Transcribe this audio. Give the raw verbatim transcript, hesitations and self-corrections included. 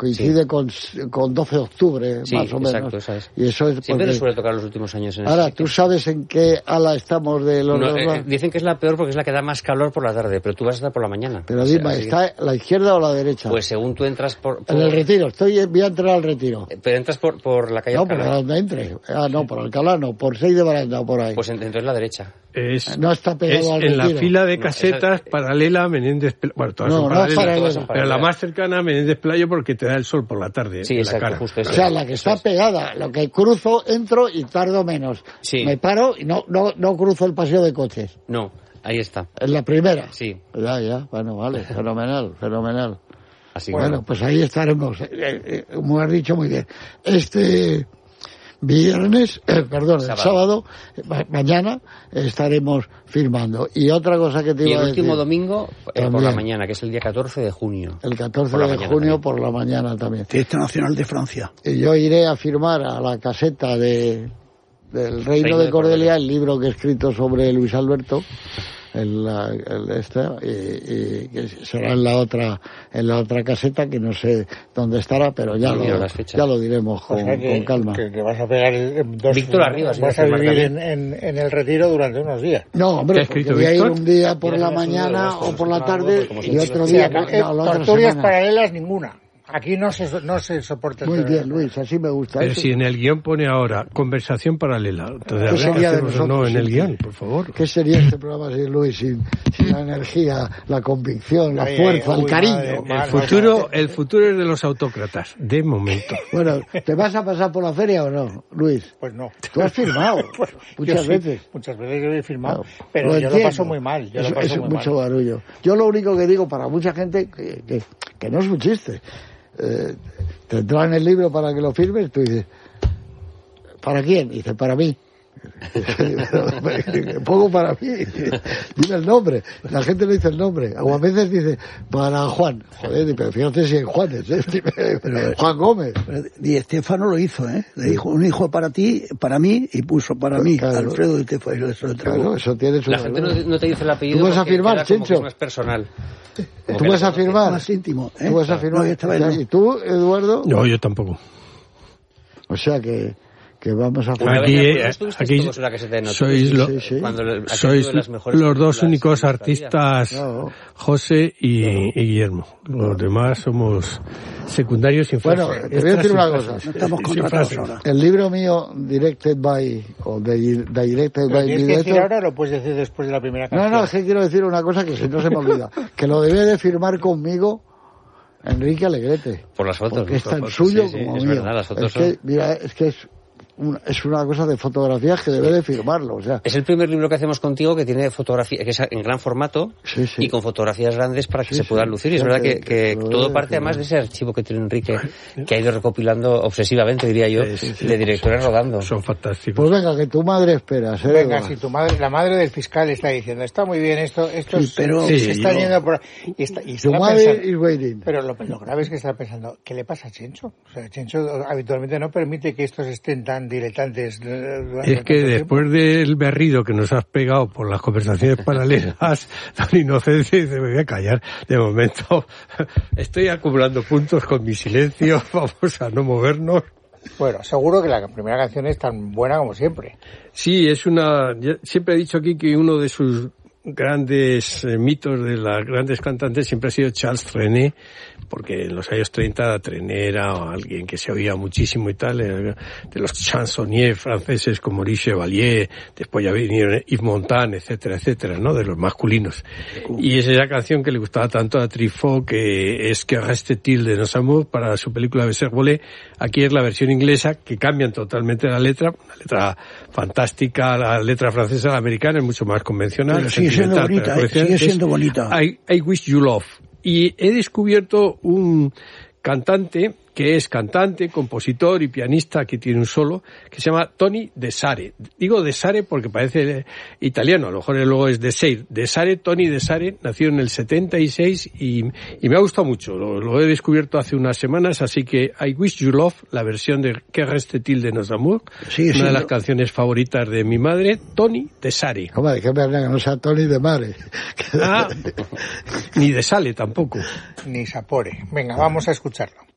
coincide sí. con, con doce de octubre, sí, más o menos. Exacto, esa es. Y eso es Siempre porque... nos suele tocar los últimos años en Ahora, ese ¿tú sabes en qué ala estamos de los no, dos? Eh, dicen que es la peor porque es la que da más calor por la tarde, pero tú vas a estar por la mañana. Pero o sea, dime, ¿está a la izquierda o a la derecha? Pues según tú entras por... por... En el Retiro, estoy, voy a entrar al Retiro. Pero entras por, por la calle No, Alcalá. por donde entre. Ah, no, por Alcalá no, por seis de Baranda o por ahí. Pues entonces la derecha. Es, no está pegado es al en Retiro. la fila de No, casetas esa... paralela a Menéndez Pelayo. Bueno, todas no, son no paralelas, paralela. son pero la más cercana a Menéndez Pelayo porque te da el sol por la tarde. Sí, en exacto, la cara. justo eso. O sea, la que está pegada, lo que cruzo, entro y tardo menos. Sí. Me paro y no, no, no cruzo el paseo de coches. No, ahí está. En la primera. Sí. Ya, ya, bueno, vale, fenomenal, fenomenal. Así bueno, bueno, pues ahí estaremos. Eh, eh, como has dicho muy bien. Este viernes, eh, perdón, sábado. el sábado, ma- mañana estaremos firmando. Y otra cosa que te y iba a el decir. último domingo eh, por también. la mañana, que es el día catorce de junio. El catorce Por la de mañana junio también. por la mañana también. Fiesta Nacional de Francia. Y yo iré a firmar a la caseta de del Reino, Reino de, de Cordelia, Cordelia, el libro que he escrito sobre Luis Alberto, el, el este, y, y que será en la otra en la otra caseta que no sé dónde estará, pero ya, No, lo, ya lo diremos con, o sea que, con calma. Que, que vas a pegar el, dos, Víctor Arribas, vas a vivir en, en, en el Retiro durante unos días. No, hombre, porque voy a ir un día por la mañana o por la tarde y otro día. Sí, no, no, tertulias paralelas ninguna. Aquí no se, no se soporta. Muy bien, Luis, así me gusta. Pero eso. si en el guión pone ahora conversación paralela, entonces ¿Qué habrá sería que de hacerlo no nosotros en el sin guión, ti? por favor. ¿Qué sería este programa sin Luis, sin, sin la energía, la convicción, la Ay, fuerza, ay, el uy, cariño? madre, El madre, futuro, madre. el futuro es de los autócratas, de momento. Bueno, ¿te vas a pasar por la feria o no, Luis? Pues no. Tú has firmado Pues, muchas sí, veces. Muchas veces yo he firmado, Claro, pero lo yo entiendo. lo paso muy mal. Yo es, lo paso es muy mucho mal. barullo. Yo lo único que digo para mucha gente, que, que, que no es un chiste, eh, te traen el libro para que lo firmes, tú dices, ¿para quién? Y dice, para mí. Pongo para mí, dime el nombre, la gente no dice el nombre, o a veces dice para Juan, joder, pero fíjate si hay Juanes, ¿eh? Dime, Juan Gómez. Di Stéfano lo hizo, ¿eh? Le dijo un hijo para ti, para mí, y puso para mí, Claro. Alfredo Di Stéfano, eso lo entregó. Claro, eso tiene su La gente no, valor. no te dice el apellido. ¿Tú vas a porque firmar, queda como que Chencho? es más personal. Como ¿Tú que vas la a conoces. firmar? Más íntimo, ¿eh? ¿Tú vas a firmar? No, esta vez no. ¿Y tú, Eduardo? No, yo tampoco. O sea que, que vamos a Una firmar. Aquí, vez, ¿no eh, estuviste aquí todos en la caseta de Noche? sois, lo- Sí, sí. Cuando el- aquí sois estuve en las mejores los dos películas únicos de nuestra vida. artistas, No. José y, y Guillermo. Los demás somos secundarios sin Bueno, frase. te voy a Extras decir sin una frase. cosa. No estamos Sin contratados frase. ahora. El libro mío, Directed by, o de, Directed ¿Lo by tienes mi que decir director- ahora o lo puedes decir después de la primera No, canción? no, es que quiero decir una cosa que si no se me olvida. Que lo debe de firmar conmigo Enrique Alegrete. Por las fotos. Porque es por tan fotos, suyo sí, sí, como es mío. verdad, las fotos es que, son... mira, es que es, un, es una cosa de fotografías que debe de firmarlo, o sea. Es el primer libro que hacemos contigo que tiene fotografía, que es en gran formato Sí, sí. y con fotografías grandes para que Sí, se sí. puedan lucir. Y es Ya verdad que- que, que que lo todo debe parte firmar. además de ese archivo que tiene Enrique, que ha ido recopilando obsesivamente, diría yo, Sí, sí, sí. de directores rodando. Son fantásticos. Pues venga, que tu madre espera, ¿eh? Venga, Eduardo? si tu madre, la madre del fiscal está diciendo, está muy bien esto, esto Sí, es- pero- se Sí, está yo- yendo por y está, y Tu estará madre pensando- is waiting. pero lo, lo grave es que está pensando, ¿qué le pasa a Chencho? O sea, Chencho habitualmente no permite que estos estén tan diletantes. eh, durante Es que tanto después del berrido que nos has pegado por las conversaciones paralelas, don Inocencio dice, me voy a callar. De momento estoy acumulando puntos con mi silencio, vamos a no movernos. tiempo. Bueno, seguro que la primera canción es tan buena como siempre. Sí, es una... ya- Siempre he dicho aquí que uno de sus grandes eh, mitos de las grandes cantantes siempre ha sido Charles Trenet, porque en los años treinta Trenet era alguien que se oía muchísimo y tal, eh, de los chansonniers franceses como Maurice Chevalier, después ya vinieron Yves Montand, etcétera, etcétera, ¿no? De los masculinos. Y es esa canción que le gustaba tanto a Truffaut, que es Que reste-t-il de nos amours, para su película Baiser Volé. Aquí es la versión inglesa, que cambian totalmente la letra, una letra fantástica, la letra francesa, la americana es mucho más convencional. Pero sigue siendo sentimental, bonita, pero eh, comercial, sigue es siendo bonita. I, I Wish You Love. Y he descubierto un cantante que es cantante, compositor y pianista, que tiene un solo, que se llama Tony De Sare. Digo De Sare porque parece italiano, a lo mejor luego es De Sare. De Sare, Tony De Sare, nació en el setenta y seis y, y me ha gustado mucho. Lo, lo he descubierto hace unas semanas, así que I Wish You Love, la versión de Que reste-t-il de nos amours, Sigue una de siendo- las canciones favoritas de mi madre, Tony De Sare. Hombre, qué pena que no sea Tony de Mare. Ah, ni de Sale tampoco. Ni Sapore. Venga, vamos a escucharlo.